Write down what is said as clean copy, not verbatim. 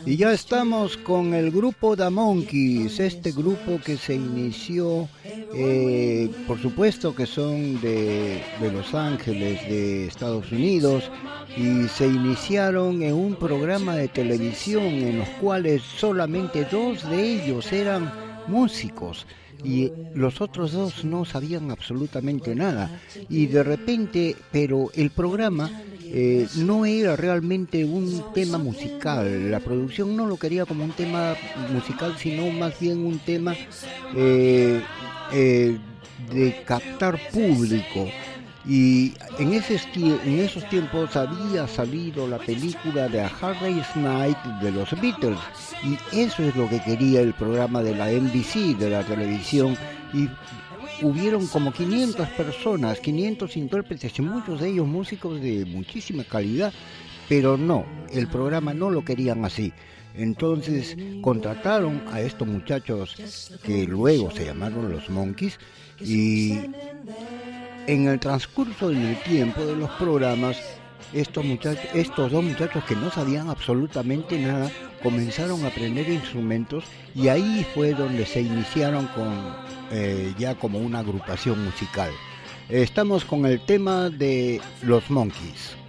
Y ya estamos con el grupo The Monkees, este grupo que se inició, por supuesto que son de Los Ángeles, de Estados Unidos, y se iniciaron en un programa de televisión en los cuales solamente dos de ellos eran músicos y los otros dos no sabían absolutamente nada. Y de repente, pero el programa no era realmente un tema musical, la producción no lo quería como un tema musical, sino más bien un tema eh, eh, de captar público. Y en esos tiempos había salido la película de A Hard Day's Night de los Beatles, y eso es lo que quería el programa de la NBC, de la televisión, y hubieron como 500 personas, 500 intérpretes, y muchos de ellos músicos de muchísima calidad, pero no, el programa no lo querían así. Entonces contrataron a estos muchachos que luego se llamaron los Monkees, y en el transcurso del tiempo de los programas, estos dos muchachos que no sabían absolutamente nada, comenzaron a aprender instrumentos, y ahí fue donde se iniciaron ya como una agrupación musical. Estamos con el tema de los Monkees.